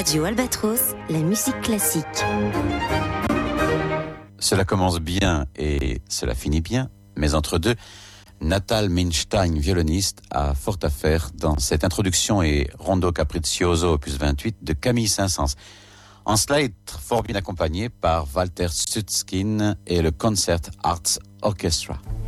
Radio Albatros, la musique classique. Cela commence bien et cela finit bien, mais entre deux, Natal Minstein, violoniste, a fort à faire dans cette introduction et Rondo Capriccioso opus 28 de Camille Saint-Saëns. En cela est fort bien accompagné par Walter Sützkin et le Concert Arts Orchestra.